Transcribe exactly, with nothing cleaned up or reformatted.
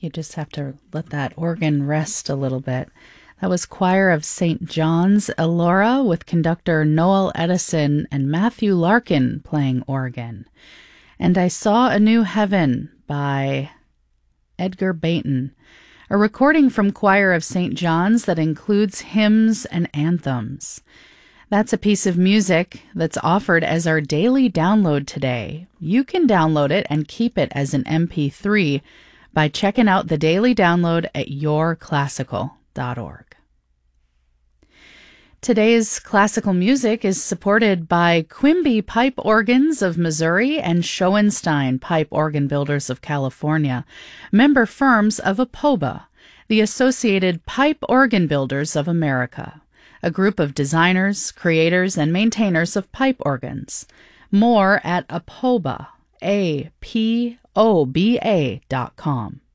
You just have to let that organ rest a little bit. That was Choir of Saint John's, Elora, with conductor Noel Edison and Matthew Larkin playing organ. And I Saw a New Heaven by Edgar Bayton, a recording from Choir of Saint John's that includes hymns and anthems. That's a piece of music that's offered as our daily download today. You can download it and keep it as an M P three by checking out the daily download at your classical dot org. Today's classical music is supported by Quimby Pipe Organs of Missouri and Schoenstein Pipe Organ Builders of California, member firms of APOBA, the Associated Pipe Organ Builders of America, a group of designers, creators, and maintainers of pipe organs. More at APOBA, A P O B A dot com.